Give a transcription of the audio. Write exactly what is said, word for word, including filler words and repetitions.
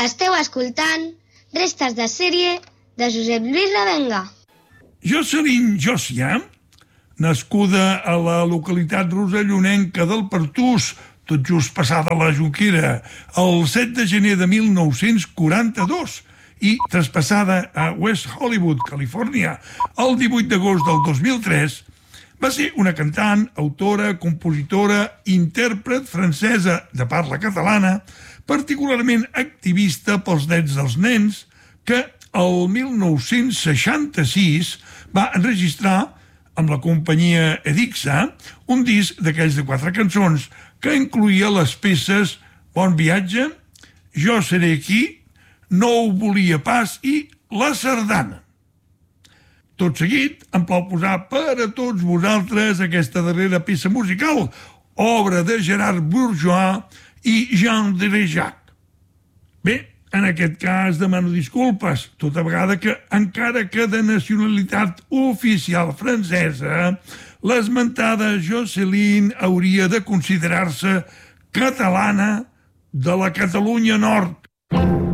Esteu escoltant Restes de sèrie de Josep Lluís Revenga. Jocelyn Josiah, nascuda a la localitat rosellonenca del Pertús, tot just passada la Jonquera, el set de gener de mil nou-cents quaranta-dos i traspassada a West Hollywood, Califòrnia, el divuit d'agost del dos mil tres, va ser una cantant, autora, compositora, intèrpret francesa de parla catalana, particularment activista pels drets dels nens, que el mil nou-cents seixanta-sis va enregistrar amb la companyia Edixa un disc d'aquells de quatre cançons que incluïa les peces Bon viatge, Jo seré aquí, No ho volia pas i La sardana. Tot seguit, em plau posar per a tots vosaltres aquesta darrera peça musical, obra de Gerard Bourgeois i Jean Derejac. Bé, en aquest cas demano disculpes, tota vegada que, encara que de nacionalitat oficial francesa, l'esmentada Jocelyn hauria de considerar-se catalana de la Catalunya Nord.